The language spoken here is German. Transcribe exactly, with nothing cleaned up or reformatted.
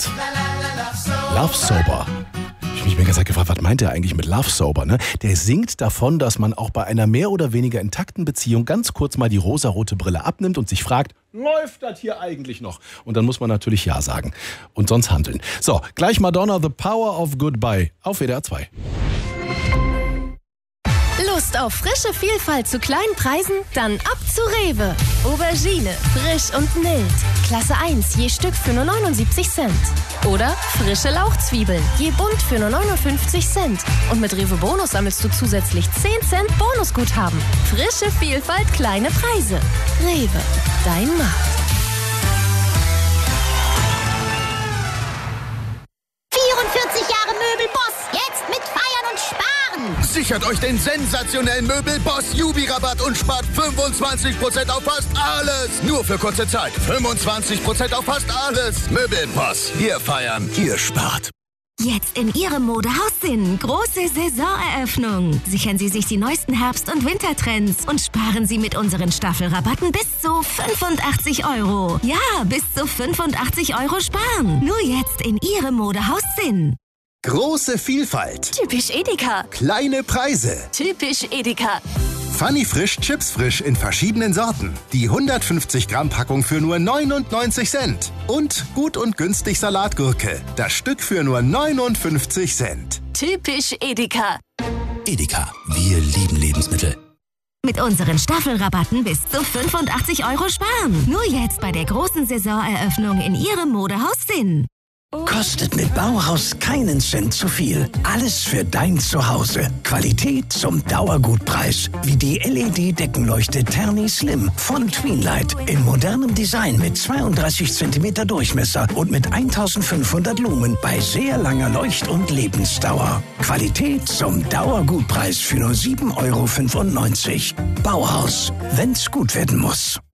Nacht. Love Sober. Ich habe mich mir gesagt gefragt, was meint er eigentlich mit Love Sober? Ne? Der singt davon, dass man auch bei einer mehr oder weniger intakten Beziehung ganz kurz mal die rosarote Brille abnimmt und sich fragt, läuft das hier eigentlich noch? Und dann muss man natürlich Ja sagen und sonst handeln. So, gleich Madonna, The Power of Goodbye auf W D R zwei. Lust auf frische Vielfalt zu kleinen Preisen? Dann ab zu Rewe. Aubergine, frisch und mild. Klasse eins, je Stück für nur neunundsiebzig Cent. Oder frische Lauchzwiebeln, je bunt für nur neunundfünfzig Cent. Und mit Rewe Bonus sammelst du zusätzlich zehn Cent Bonusguthaben. Frische Vielfalt, kleine Preise. Rewe, dein Markt. vierundvierzig Jahre Möbelboss, jetzt mit Feiern und Sparen. Sichert euch den sensationellen Möbelboss Jubi-Rabatt und spart fünfundzwanzig Prozent auf fast alles. Nur für kurze Zeit. fünfundzwanzig Prozent auf fast alles. Möbelboss. Wir feiern, ihr spart. Jetzt in Ihrem Modehaus Sinn. Große Saisoneröffnung. Sichern Sie sich die neuesten Herbst- und Wintertrends und sparen Sie mit unseren Staffelrabatten bis zu fünfundachtzig Euro. Ja, bis zu fünfundachtzig Euro sparen. Nur jetzt in Ihrem Modehaus Sinn. Große Vielfalt. Typisch Edeka. Kleine Preise. Typisch Edeka. Funny Frisch, Chips Frisch in verschiedenen Sorten. Die hundertfünfzig Gramm Packung für nur neunundneunzig Cent. Und gut und günstig Salatgurke. Das Stück für nur neunundfünfzig Cent. Typisch Edeka. Edeka, wir lieben Lebensmittel. Mit unseren Staffelrabatten bis zu fünfundachtzig Euro sparen. Nur jetzt bei der großen Saisoneröffnung in Ihrem Modehaus Sinn. Kostet mit Bauhaus keinen Cent zu viel. Alles für dein Zuhause. Qualität zum Dauergutpreis. Wie die L E D-Deckenleuchte Terni Slim von Tweenlight. In modernem Design mit zweiunddreißig Zentimeter Durchmesser und mit eintausendfünfhundert Lumen bei sehr langer Leucht- und Lebensdauer. Qualität zum Dauergutpreis für nur sieben Euro fünfundneunzig. Bauhaus. Wenn's gut werden muss.